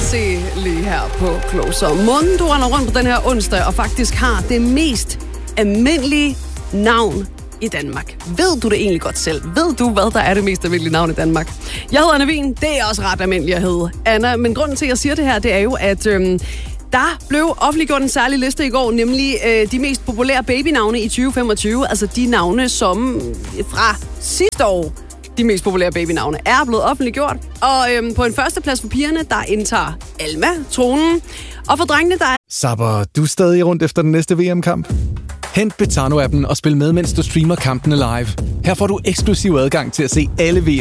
se lige her på Closer. Måden, du render rundt på den her onsdag, og faktisk har det mest almindelige navn i Danmark. Ved du det egentlig godt selv? Ved du, hvad der er det mest almindelige navn i Danmark? Jeg hedder Anna Wien. Det er også ret almindeligt at hedde Anna. Men grunden til, at jeg siger det her, det er jo, at der blev offentliggjort en særlig liste i går, nemlig de mest populære babynavne i 2025. Altså de navne, som fra sidste år, de mest populære babynavne, er blevet offentliggjort. Og på en førsteplads for pigerne, der indtager Alma tronen. Og for drengene, der er... Sapper, du er stadig rundt efter den næste VM-kamp? Hent Betano-appen og spil med, mens du streamer kampene live. Her får du eksklusiv adgang til at se alle VM.